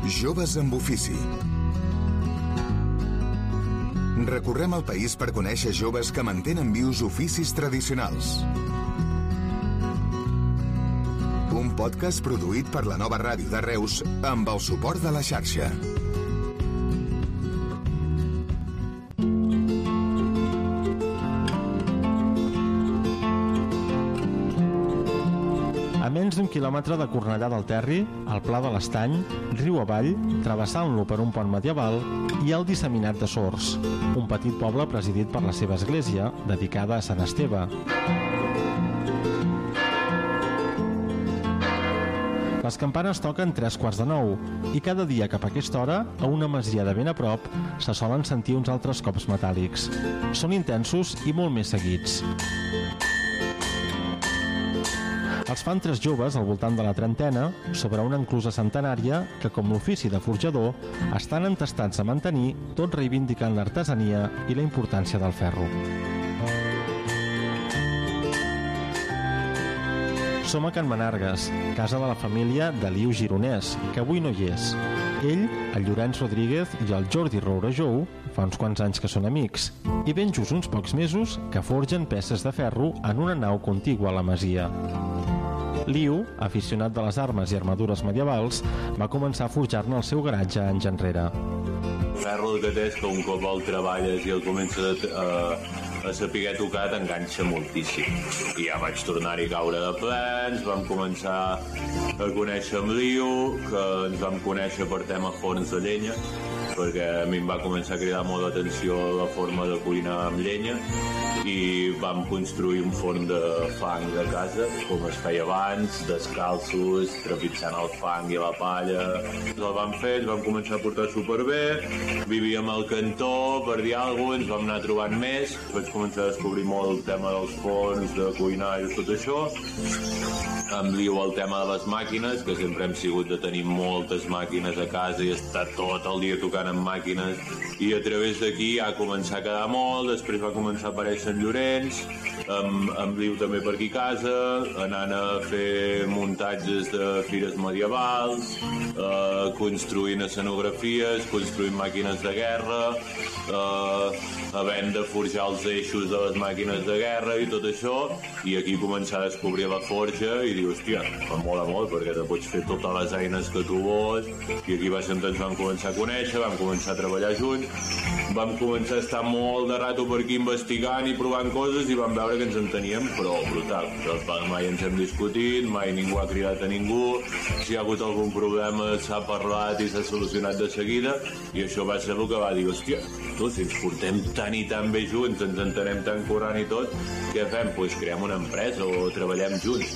Joves amb ofici. Recorrem el país per conèixer joves que mantenen vius oficis tradicionals. Un podcast produït per la Nova Ràdio de Reus amb el suport de la xarxa. A menys d'un quilòmetre de Cornellà del Terri, al Pla de l'Estany, riu avall, travessant-lo per un pont medieval, hi ha el Disseminat de Sors, un petit poble presidit per la seva església, dedicada a Sant Esteve. Les campanes toquen 8:45 i cada dia cap a aquesta hora, a una masia de ben a prop, se solen sentir uns altres cops metàl·lics. Són intensos i molt més seguits. Els fan 3 joves al voltant de la trentena sobre una enclusa centenària que, com l'ofici de forjador, estan entestats a mantenir, tot reivindicant l'artesania i la importància del ferro. Som a Can Menargues, casa de la família de Liu Gironès, que avui no hi és. Ell, el Llorenç Rodríguez i el Jordi Rourejou fa uns quants anys que són amics i ben just uns pocs mesos que forgen peces de ferro en una nau contigua a la masia. Liu, aficionat de les armes i armadures medievals, va començar a forjar-ne el seu garatge anys enrere. El ferro el que té és que un cop el treballes i el comences a saber tocar t'enganxa moltíssim. I ja vaig tornar-hi a caure de plens, vam començar a conèixer amb Liu, que ens vam conèixer per tema forns de llenya, perquè a mi em va començar a cridar molt l'atenció la forma de cuinar amb llenya i vam construir un forn de fang de casa, com es feia abans, descalços, trepitjant el fang i la palla. El vam fer, ens vam començar a portar superbé, vivíem al cantó, per dir alguna cosa, ens vam anar trobant més, vaig començar a descobrir molt el tema dels forns, de cuinar i tot això. Amb Liu el tema de les màquines, que sempre hem sigut de tenir moltes màquines a casa i estar tot el dia tocant amb màquines, i a través d'aquí ha començat a quedar molt, després va començar a aparèixer en Llorenç, amb Liu també per aquí a casa, anant a fer muntatges de fires medievals, construint escenografies, construint màquines de guerra, havent de forjar els eixos de les màquines de guerra i tot això, i aquí començar a descobrir la forja i dir, hòstia, em mola molt perquè te pots fer totes les eines que tu vols, i aquí va ser on ens vam començar a conèixer, vam començar a treballar junts, vam començar a estar molt de rato per aquí investigant i provant coses i vam veure que ens enteníem, però brutal. Mai ens hem discutit, mai ningú ha cridat a ningú, si hi ha hagut algun problema s'ha parlat i s'ha solucionat de seguida, i això va ser el que va dir, hòstia, si ens portem tant i tan bé junts, ens entenem tan currant i tot, què fem? Doncs creem una empresa o treballem junts.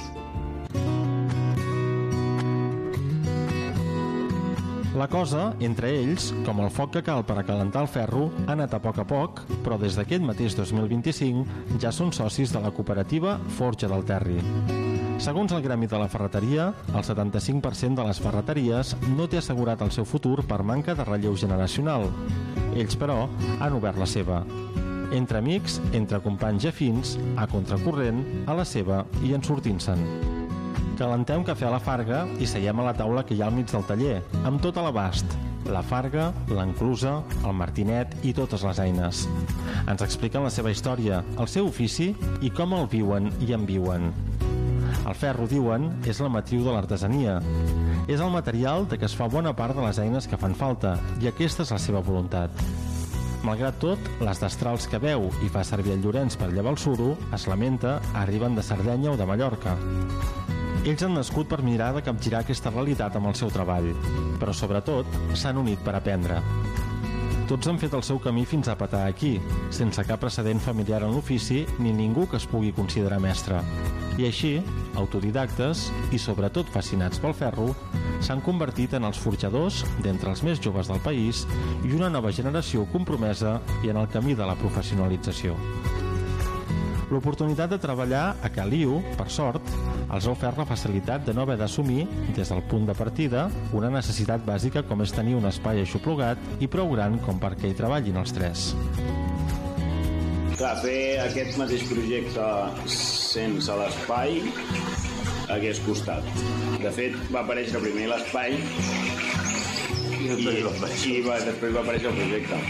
La cosa, entre ells, com el foc que cal per acalentar el ferro, ha anat a poc, però des d'aquest mateix 2025 ja són socis de la cooperativa Forja del Terri. Segons el Gremi de la Ferreteria, el 75% de les ferreteries no té assegurat el seu futur per manca de relleu generacional. Ells, però, han obert la seva. Entre amics, entre companys afins, a contracorrent, a la seva i en sortint-se'n. Calentem cafè a la Farga i seiem a la taula que hi ha al mig del taller, amb tot a l'abast, la farga, l'enclusa, el martinet i totes les eines. Ens expliquen la seva història, el seu ofici i com el viuen i en viuen. El ferro, diuen, és la matriu de l'artesania. És el material de què es fa bona part de les eines que fan falta, i aquesta és la seva voluntat. Malgrat tot, les destrals que veu i fa servir el Llorenç per llevar el suro, es lamenta, arriben de Sardenya o de Mallorca. Ells han nascut per mirar de capgirar aquesta realitat amb el seu treball, però sobretot s'han unit per aprendre. Tots han fet el seu camí fins a petar aquí, sense cap precedent familiar en l'ofici ni ningú que es pugui considerar mestre. I així, autodidactes i sobretot fascinats pel ferro, s'han convertit en els forjadors d'entre els més joves del país i una nova generació compromesa i en el camí de la professionalització. L'oportunitat de treballar a Caliu, per sort, els ha ofert la facilitat de no haver d'assumir, des del punt de partida, una necessitat bàsica com és tenir un espai aixoplugat i prou gran com perquè hi treballin els 3. Clar, fer aquest mateix projecte sense l'espai hagués costat. De fet, va aparèixer primer l'espai I després va aparèixer el projecte.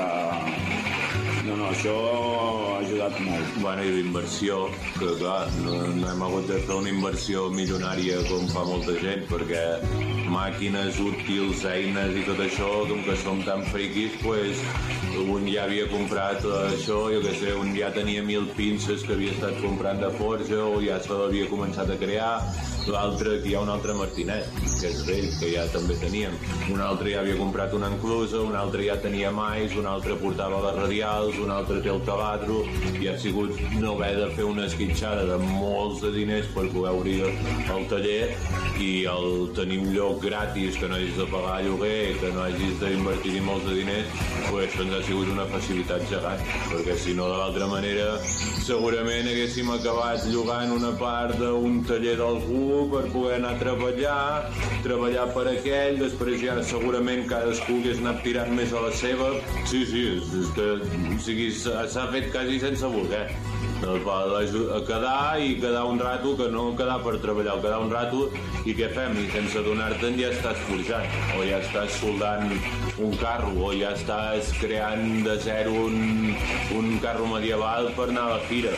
No, això ha ajudat molt. Bueno, i d'inversió, que clar, no hem hagut de fer una inversió milionària com fa molta gent, perquè màquines útils, eines i tot això, com que som tan friquis, pues, un ja havia comprat això, jo què sé, un ja tenia 1000 pinces que havia estat comprant de forja o ja se l'havia començat a crear, l'altre, que hi ha un altre martinet, que és vell, que ja també teníem, un altre ja havia comprat una enclusa, un altre ja tenia mais, un altre portava les radials, un altre té el taladro, i ha sigut no haver de fer una esquitxada de molts de diners per poder obrir el taller, i el tenir un lloc gratis, que no hagis de pagar lloguer, que no hagis d'invertir-hi molts de diners, pues ens ha sigut una facilitat gegant, perquè si no, de l'altra manera, segurament haguéssim acabat llogant una part d'un taller d'algú per poder anar a treballar per aquell, després ja segurament cadascú hagués anat tirant més a la seva. Sí, és que o sigui, s'ha fet quasi sense voler. A quedar un rato, que no quedar per treballar, quedar un rato, i què fem? I sense donar-te'n ja estàs forjant, o ja estàs soldant un carro, o ja estàs creant de zero un carro medieval per anar a la fira.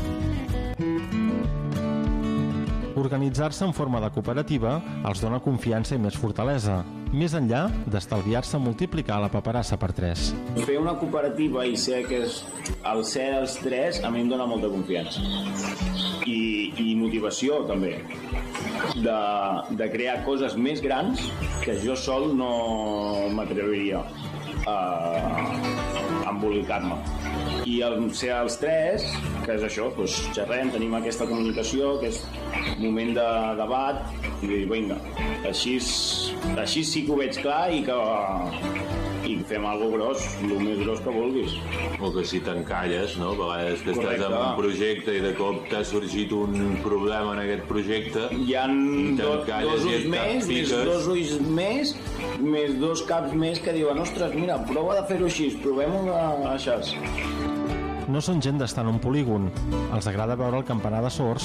Organitzar-se en forma de cooperativa els dona confiança i més fortalesa, més enllà d'estalviar-se multiplicar la paperassa per 3. Fer una cooperativa i ser el ser els 3 a mi em dona molta confiança i motivació també de crear coses més grans que jo sol no m'atreviria a embolicar-me. I ser els 3, que és això, doncs xerrem, tenim aquesta comunicació, aquest moment de debat, i dir, vinga, així sí que ho veig clar i fem alguna gros, el més gros que vulguis. O que si t'encalles, no? A vegades que estàs en un projecte i de cop t'ha sorgit un problema en aquest projecte, hi ha dos ulls més, dos ulls més 2 caps més que diuen, ostres, mira, prova de fer-ho així, provem-ho així. No són gent d'estar en un polígon. Els agrada veure el campanar de sords